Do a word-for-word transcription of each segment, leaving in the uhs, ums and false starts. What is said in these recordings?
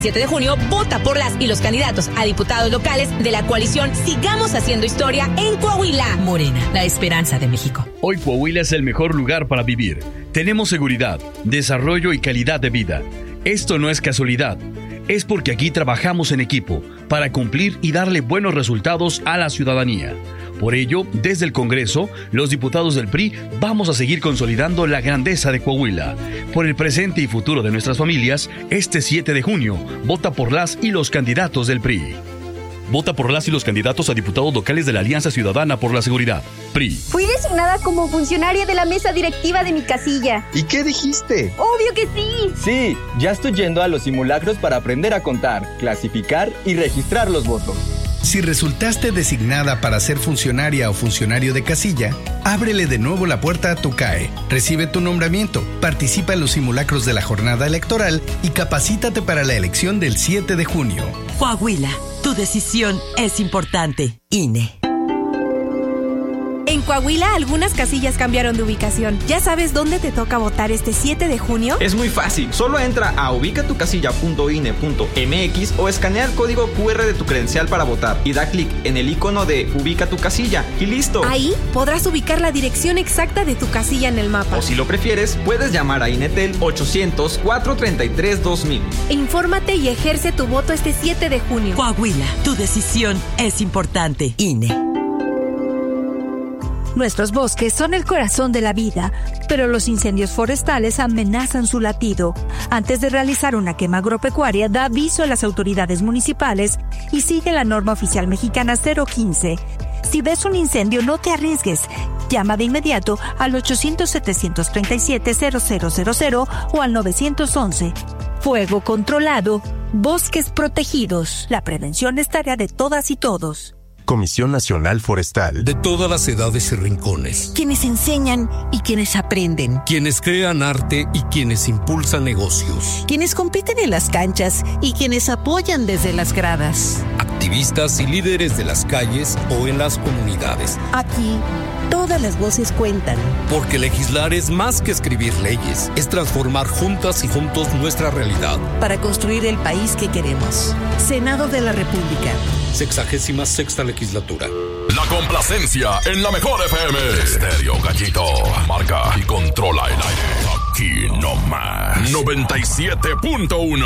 siete de junio, vota por las y los candidatos a diputados locales de la coalición Sigamos Haciendo Historia en Coahuila. Morena, la esperanza de México. Hoy Coahuila es el mejor lugar para vivir. Tenemos seguridad, desarrollo y calidad de vida. Esto no es casualidad. Es porque aquí trabajamos en equipo para cumplir y darle buenos resultados a la ciudadanía. Por ello, desde el Congreso, los diputados del P R I vamos a seguir consolidando la grandeza de Coahuila. Por el presente y futuro de nuestras familias, este siete de junio, vota por las y los candidatos del P R I. Vota por las y los candidatos a diputados locales de la Alianza Ciudadana por la Seguridad, P R I. Fui designada como funcionaria de la mesa directiva de mi casilla. ¿Y qué dijiste? ¡Obvio que sí! Sí, ya estoy yendo a los simulacros para aprender a contar, clasificar y registrar los votos. Si resultaste designada para ser funcionaria o funcionario de casilla, ábrele de nuevo la puerta a tu C A E. Recibe tu nombramiento, participa en los simulacros de la jornada electoral y capacítate para la elección del siete de junio. Coahuila, tu decisión es importante. I N E. En Coahuila, algunas casillas cambiaron de ubicación. ¿Ya sabes dónde te toca votar este siete de junio? Es muy fácil. Solo entra a ubica tu casilla punto i n e punto m x o escanea el código cu erre de tu credencial para votar y da clic en el icono de Ubica tu casilla y listo. Ahí podrás ubicar la dirección exacta de tu casilla en el mapa. O si lo prefieres, puedes llamar a Inetel ochocientos, cuatrocientos treinta y tres, dos mil. Infórmate y ejerce tu voto este siete de junio. Coahuila, tu decisión es importante. I N E. Nuestros bosques son el corazón de la vida, pero los incendios forestales amenazan su latido. Antes de realizar una quema agropecuaria, da aviso a las autoridades municipales y sigue la norma oficial mexicana cero quince. Si ves un incendio, no te arriesgues. Llama de inmediato al ochocientos, setecientos treinta y siete, cero cero cero cero o al nueve once. Fuego controlado, bosques protegidos. La prevención es tarea de todas y todos. Comisión Nacional Forestal. De todas las edades y rincones. Quienes enseñan y quienes aprenden. Quienes crean arte y quienes impulsan negocios. Quienes compiten en las canchas y quienes apoyan desde las gradas. Activistas y líderes de las calles o en las comunidades. Aquí, todas las voces cuentan. Porque legislar es más que escribir leyes. Es transformar juntas y juntos nuestra realidad. Para construir el país que queremos. Senado de la República. Sexagésima sexta legislatura. La complacencia en la mejor F M. Estéreo Gallito. Marca y controla el aire. Aquí no más. noventa y siete punto uno.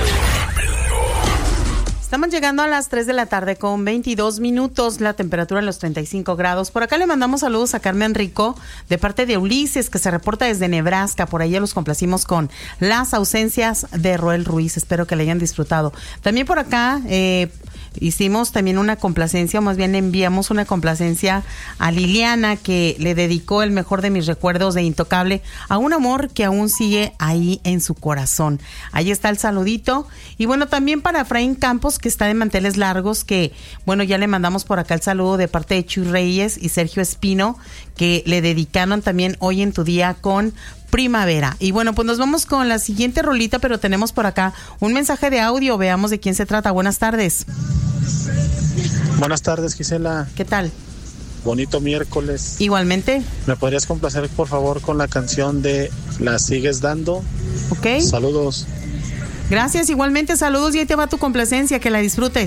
Estamos llegando a las tres de la tarde con veintidós minutos, la temperatura en los treinta y cinco grados. Por acá le mandamos saludos a Carmen Rico de parte de Ulises, que se reporta desde Nebraska. Por ahí ya los complacimos con las ausencias de Roel Ruiz. Espero que le hayan disfrutado. También por acá eh, hicimos también una complacencia, o más bien enviamos una complacencia a Liliana, que le dedicó el mejor de mis recuerdos de Intocable a un amor que aún sigue ahí en su corazón. Ahí está el saludito. Y bueno, también para Efraín Campos, que está de manteles largos, que bueno, ya le mandamos por acá el saludo de parte de Chuy Reyes y Sergio Espino, que le dedicaron también Hoy en tu Día con Primavera. Y bueno, pues nos vamos con la siguiente rolita, pero tenemos por acá un mensaje de audio. Veamos de quién se trata. Buenas tardes. Buenas tardes, Gisela. ¿Qué tal? Bonito miércoles. Igualmente. ¿Me podrías complacer, por favor, con la canción de La Sigues Dando? Ok. Saludos. Gracias, igualmente, saludos, y ahí te va tu complacencia, que la disfrutes.